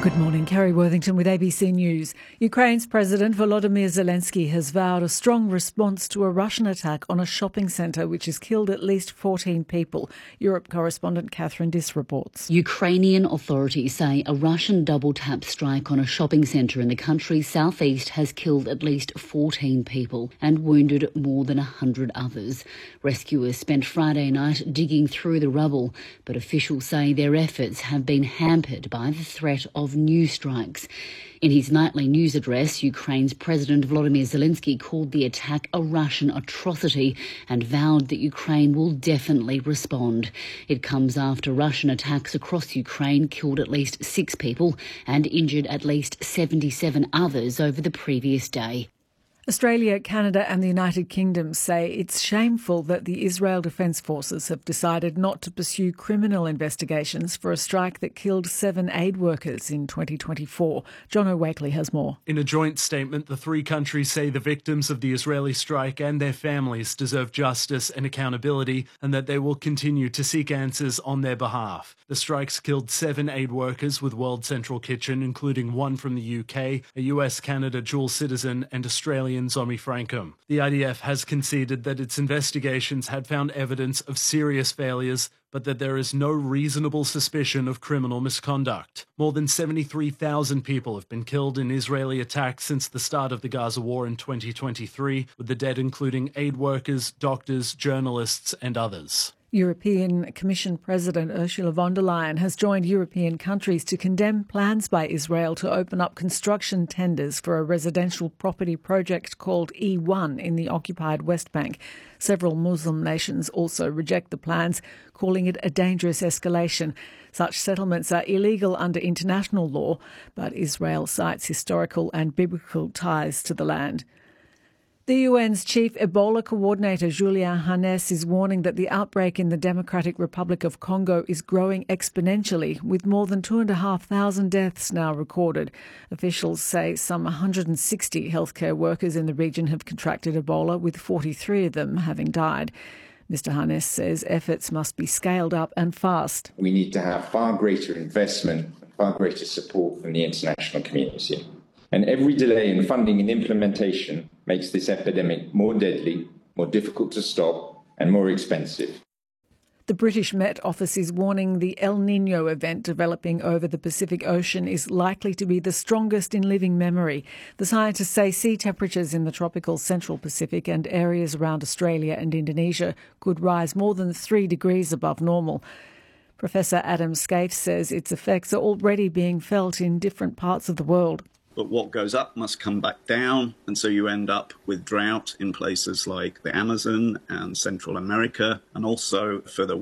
Good morning, Kerry Worthington with ABC News. Ukraine's President Volodymyr Zelensky has vowed a strong response to a Russian attack on a shopping centre which has killed at least 14 people. Europe correspondent Catherine Diss reports. Ukrainian authorities say a Russian double-tap strike on a shopping centre in the country's southeast has killed at least 14 people and wounded more than 100 others. Rescuers spent Friday night digging through the rubble, but officials say their efforts have been hampered by the threat of new strikes. In his nightly news address, Ukraine's President Volodymyr Zelensky called the attack a Russian atrocity and vowed that Ukraine will definitely respond. It comes after Russian attacks across Ukraine killed at least 6 people and injured at least 77 others over the previous day. Australia, Canada and the United Kingdom say it's shameful that the Israel Defence Forces have decided not to pursue criminal investigations for a strike that killed 7 aid workers in 2024. John O'Wakely has more. In a joint statement, the three countries say the victims of the Israeli strike and their families deserve justice and accountability, and that they will continue to seek answers on their behalf. The strikes killed 7 aid workers with World Central Kitchen, including one from the UK, a US-Canada dual citizen and Australian Zomi Frankham. The IDF has conceded that its investigations had found evidence of serious failures, but that there is no reasonable suspicion of criminal misconduct. More than 73,000 people have been killed in Israeli attacks since the start of the Gaza war in 2023, with the dead including aid workers, doctors, journalists and others. European Commission President Ursula von der Leyen has joined European countries to condemn plans by Israel to open up construction tenders for a residential property project called E1 in the occupied West Bank. Several Muslim nations also reject the plans, calling it a dangerous escalation. Such settlements are illegal under international law, but Israel cites historical and biblical ties to the land. The UN's chief Ebola coordinator, Julian Hannes, is warning that the outbreak in the Democratic Republic of Congo is growing exponentially, with more than 2,500 deaths now recorded. Officials say some 160 healthcare workers in the region have contracted Ebola, with 43 of them having died. Mr. Hannes says efforts must be scaled up and fast. We need to have far greater investment and far greater support from the international community. And every delay in funding and implementation makes this epidemic more deadly, more difficult to stop, and more expensive. The British Met Office is warning the El Niño event developing over the Pacific Ocean is likely to be the strongest in living memory. The scientists say sea temperatures in the tropical Central Pacific and areas around Australia and Indonesia could rise more than 3 degrees above normal. Professor Adam Scaife says its effects are already being felt in different parts of the world. But what goes up must come back down, and so you end up with drought in places like the Amazon and Central America, and also further